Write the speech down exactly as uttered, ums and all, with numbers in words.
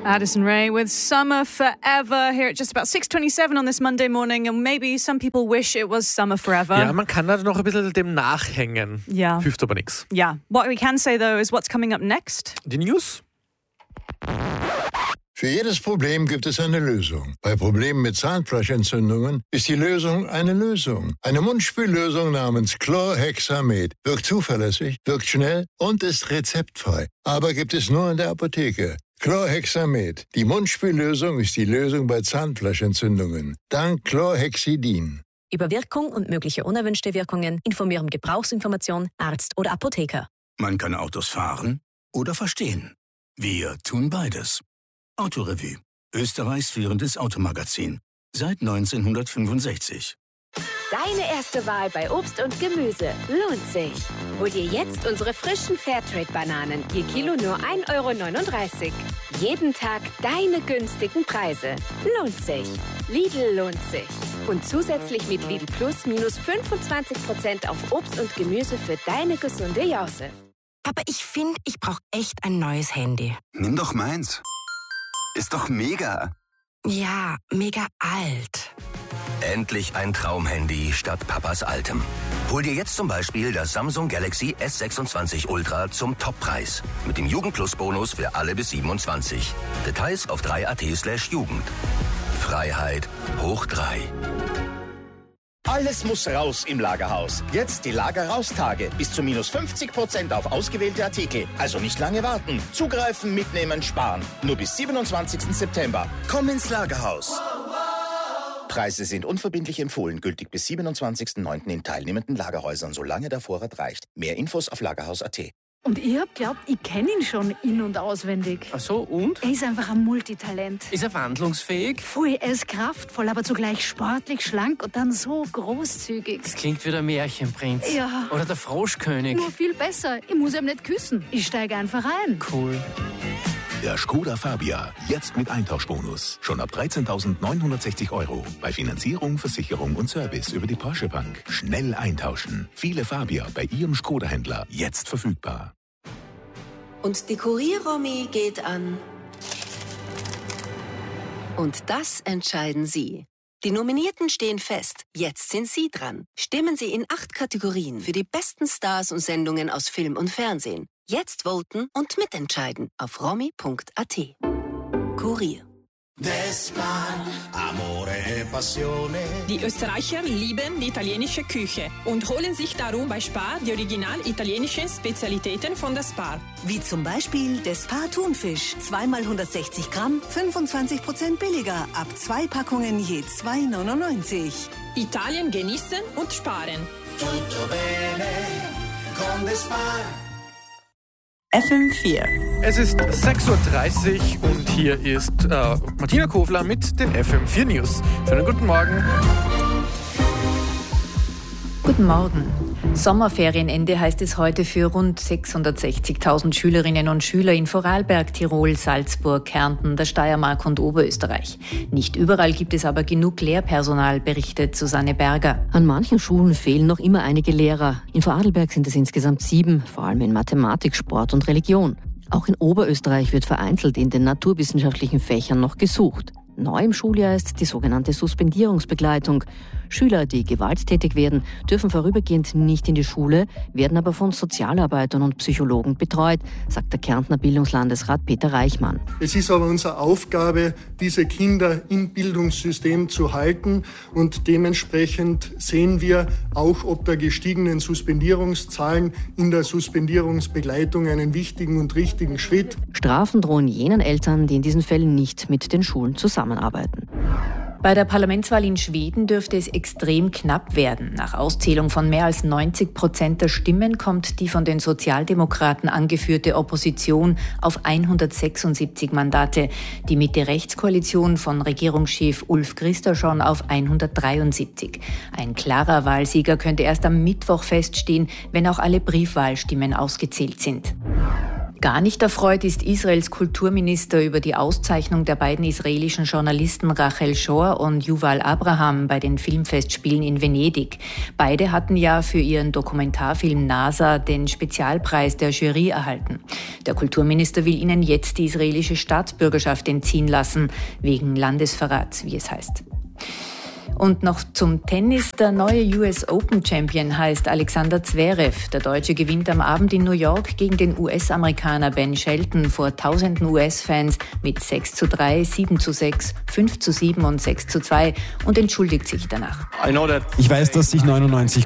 Addison Rae with Summer Forever here at just about six twenty-seven on this Monday morning, and maybe some people wish it was summer forever. Ja, man kann da noch ein bisschen dem nachhängen. Ja. Hilft aber nichts. Yeah. What we can say though is what's coming up next. Die News. Für jedes Problem gibt es eine Lösung. Bei Problemen mit Zahnfleischentzündungen ist die Lösung eine Lösung. Eine Mundspüllösung namens Chlorhexamid wirkt zuverlässig, wirkt schnell und ist rezeptfrei. Aber gibt es nur in der Apotheke. Chlorhexamid. Die Mundspüllösung ist die Lösung bei Zahnfleischentzündungen. Dank Chlorhexidin. Über Wirkung und mögliche unerwünschte Wirkungen informieren Gebrauchsinformation, Arzt oder Apotheker. Man kann Autos fahren oder verstehen. Wir tun beides. Autorevue. Österreichs führendes Automagazin. Seit neunzehnhundertfünfundsechzig. Deine erste Wahl bei Obst und Gemüse lohnt sich. Hol dir jetzt unsere frischen Fairtrade-Bananen. Je Kilo nur ein Euro neununddreißig. Jeden Tag deine günstigen Preise. Lohnt sich. Lidl lohnt sich. Und zusätzlich mit Lidl Plus minus fünfundzwanzig Prozent auf Obst und Gemüse für deine gesunde Jause. Aber ich finde, ich brauche echt ein neues Handy. Nimm doch meins. Ist doch mega. Ja, mega alt. Endlich ein Traumhandy statt Papas altem. Hol dir jetzt zum Beispiel das Samsung Galaxy S sechsundzwanzig Ultra zum Toppreis. Mit dem Jugend-Plus-Bonus für alle bis siebenundzwanzig. Details auf drei punkt at slash Jugend. Freiheit hoch drei. Alles muss raus im Lagerhaus. Jetzt die Lager-Raus-Tage. Bis zu minus fünfzig Prozent auf ausgewählte Artikel. Also nicht lange warten. Zugreifen, mitnehmen, sparen. Nur bis siebenundzwanzigsten September. Komm ins Lagerhaus. Preise sind unverbindlich empfohlen. Gültig bis siebenundzwanzigsten neunten in teilnehmenden Lagerhäusern, solange der Vorrat reicht. Mehr Infos auf lagerhaus punkt at. Und ich hab glaubt, ich kenne ihn schon in- und auswendig. Ach so, und? Er ist einfach ein Multitalent. Ist er wandlungsfähig? Voll, er ist kraftvoll, aber zugleich sportlich, schlank und dann so großzügig. Das klingt wie der Märchenprinz. Ja. Oder der Froschkönig. Nur viel besser. Ich muss ihm nicht küssen. Ich steige einfach ein. Cool. Der Skoda Fabia, jetzt mit Eintauschbonus. Schon ab dreizehntausendneunhundertsechzig Euro. Bei Finanzierung, Versicherung und Service über die Porsche Bank. Schnell eintauschen. Viele Fabia bei Ihrem Skoda-Händler jetzt verfügbar. Und die Kurier-Romy geht an. Und das entscheiden Sie. Die Nominierten stehen fest. Jetzt sind Sie dran. Stimmen Sie in acht Kategorien für die besten Stars und Sendungen aus Film und Fernsehen. Jetzt voten und mitentscheiden auf romy punkt at. Kurier. Die Österreicher lieben die italienische Küche und holen sich darum bei Spar die original italienischen Spezialitäten von der Spar. Wie zum Beispiel der Spar Thunfisch. Zweimal hundertsechzig Gramm, fünfundzwanzig Prozent billiger. Ab zwei Packungen je zwei neunundneunzig. Italien genießen und sparen. Tutto bene con the Spar. F M vier. Es ist sechs Uhr dreißig und hier ist äh, Martina Kofler mit den F M vier News. Schönen guten Morgen. Guten Morgen. Sommerferienende heißt es heute für rund sechshundertsechzigtausend Schülerinnen und Schüler in Vorarlberg, Tirol, Salzburg, Kärnten, der Steiermark und Oberösterreich. Nicht überall gibt es aber genug Lehrpersonal, berichtet Susanne Berger. An manchen Schulen fehlen noch immer einige Lehrer. In Vorarlberg sind es insgesamt sieben, vor allem in Mathematik, Sport und Religion. Auch in Oberösterreich wird vereinzelt in den naturwissenschaftlichen Fächern noch gesucht. Neu im Schuljahr ist die sogenannte Suspendierungsbegleitung. Schüler, die gewalttätig werden, dürfen vorübergehend nicht in die Schule, werden aber von Sozialarbeitern und Psychologen betreut, sagt der Kärntner Bildungslandesrat Peter Reichmann. Es ist aber unsere Aufgabe, diese Kinder im Bildungssystem zu halten und dementsprechend sehen wir auch ob der gestiegenen Suspendierungszahlen in der Suspendierungsbegleitung einen wichtigen und richtigen Schritt. Strafen drohen jenen Eltern, die in diesen Fällen nicht mit den Schulen zusammenarbeiten. Bei der Parlamentswahl in Schweden dürfte es extrem knapp werden. Nach Auszählung von mehr als neunzig Prozent der Stimmen kommt die von den Sozialdemokraten angeführte Opposition auf hundertsechsundsiebzig Mandate. Die Mitte-Rechts-Koalition von Regierungschef Ulf Kristersson auf hundertdreiundsiebzig. Ein klarer Wahlsieger könnte erst am Mittwoch feststehen, wenn auch alle Briefwahlstimmen ausgezählt sind. Gar nicht erfreut ist Israels Kulturminister über die Auszeichnung der beiden israelischen Journalisten Rachel Shor und Yuval Abraham bei den Filmfestspielen in Venedig. Beide hatten ja für ihren Dokumentarfilm NASA den Spezialpreis der Jury erhalten. Der Kulturminister will ihnen jetzt die israelische Staatsbürgerschaft entziehen lassen, wegen Landesverrats, wie es heißt. Und noch zum Tennis. Der neue U S Open Champion heißt Alexander Zverev. Der Deutsche gewinnt am Abend in New York gegen den U S-Amerikaner Ben Shelton vor tausenden U S-Fans mit sechs zu drei, sieben zu sechs, fünf zu sieben und sechs zu zwei und entschuldigt sich danach. Ich weiß, dass sich neunundneunzig